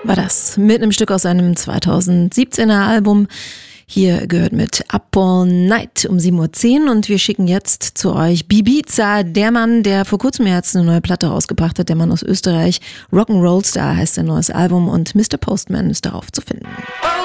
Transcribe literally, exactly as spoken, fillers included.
war das mit einem Stück aus seinem zweitausendsiebzehner Album. Hier gehört mit Up All Night um sieben Uhr zehn und wir schicken jetzt zu euch Bibiza, der Mann, der vor kurzem jetzt eine neue Platte rausgebracht hat, der Mann aus Österreich. Rock'n'Roll Star heißt sein neues Album und Mister Postman ist darauf zu finden.